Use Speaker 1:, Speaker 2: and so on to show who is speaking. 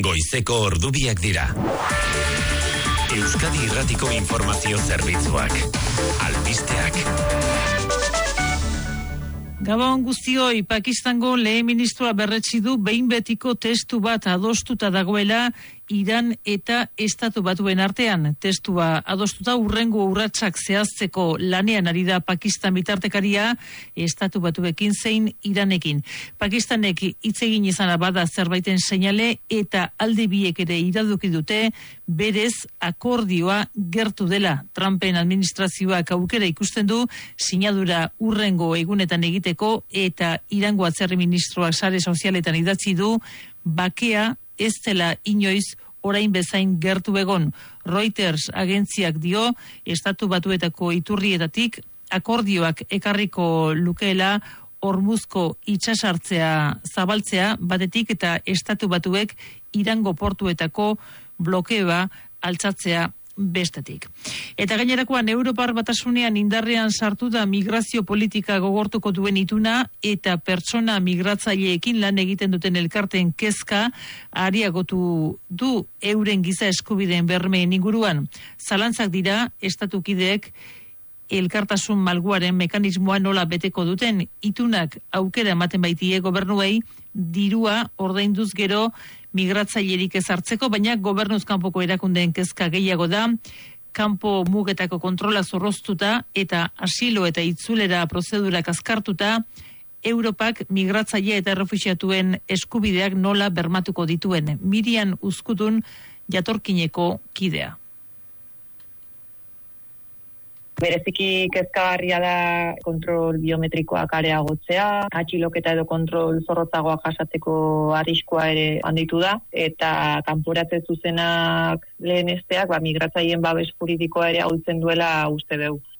Speaker 1: Goizeko ordubiak dira. Euskadi Irratiko Informazio Zerbitzuak. Albisteak.
Speaker 2: Gabon guztioi, Pakistango lehen ministroa berretsi du behin betiko testu bat adostuta dagoela Iran eta Estatu Batuen artean. Testua adostuta hurrengo urratsak zehazteko lanean ari da Pakistan bitartekaria Estatu Batuekin zein Iranekin. Pakistanek hitz egin izana bada zerbaiten seinale eta alde biek ere iradoki dute berez akordioa gertu dela. Trumpen administrazioak aukera ikusten du sinadura hurrengo egunetan egiteko eta Irango atzerri ministroak sare sozialetan idatzi du bakea ez dela inoiz orain bezain gertu egon. Reuters agentziak dio Estatu Batuetako iturrietatik akordioak ekarriko lukeela Hormuzko itsasartzea zabaltzea batetik eta Estatu Batuek Irango portuetako blokeoa altzatzea bestetik. Eta gainerakoan Europar Batasunean indarrean sartu da migrazio politika gogortuko duen ituna eta pertsona migratzaileekin lan egiten duten elkarteen kezka areagotu du euren giza eskubideen bermeen inguruan. Zalantzak dira estatukideek elkartasun malguaren mekanismoa nola beteko duten. Itunak aukera ematen baitie gobernuei dirua ordainduz gero migratzailerik ez hartzeko, baina gobernuz kanpoko erakundeen kezka gehiago da, kanpo mugetako kontrola zorroztuta eta asilo eta itzulera prozedurak azkartuta, Europak migratzaile eta errefuxiatuen eskubideak nola bermatuko dituen. Mirian Uzkudun Jatorkineko kidea.
Speaker 3: Bereziki kezkagarria da kontrol biometrikoak areagotzea, atxiloketa edo kontrol zorrotzagoak jasatzeko arriskua ere handitu da, eta kanporatze zuzenak lehenesteak migratzaileen babes juridikoa ere ahultzen duela uste dugu.